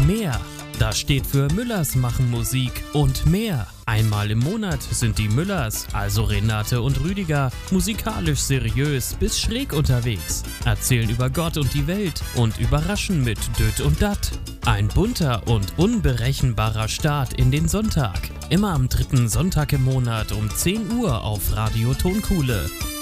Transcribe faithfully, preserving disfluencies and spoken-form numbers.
mehr. Das steht für Müllers machen Musik und mehr. Einmal im Monat sind die Müllers, also Renate und Rüdiger, musikalisch seriös bis schräg unterwegs, erzählen über Gott und die Welt und überraschen mit Düt und Dat. Ein bunter und unberechenbarer Start in den Sonntag. Immer am dritten Sonntag im Monat um zehn Uhr auf Radio Tonkuhle.